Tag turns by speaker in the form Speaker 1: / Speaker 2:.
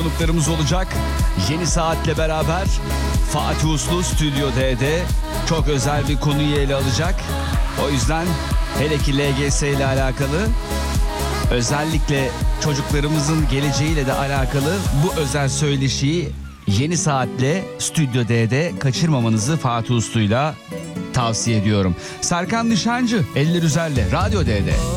Speaker 1: konuklarımız olacak. Yeni saatle beraber Fatih Uslu Stüdyo D'de çok özel bir konuyu ele alacak. O yüzden hele ki LGS ile alakalı, özellikle çocuklarımızın geleceğiyle de alakalı bu özel söyleşiyi Yeni Saat'le Stüdyo D'de kaçırmamanızı Fatih Uslu'yla tavsiye ediyorum. Serkan Nişancı, Eller Üzer'le Radyo D'de.